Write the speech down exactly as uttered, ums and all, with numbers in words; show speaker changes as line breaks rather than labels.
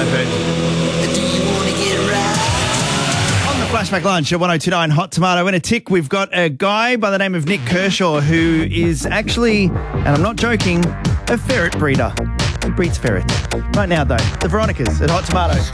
I've heard.
Do you want to get right?
On the Flashback Lunch at one oh two nine Hot Tomato. In a tick, we've got a guy by the name of Nick Kershaw who is actually, and I'm not joking, a ferret breeder. He breeds ferrets. Right now, though, the Veronicas at Hot Tomato.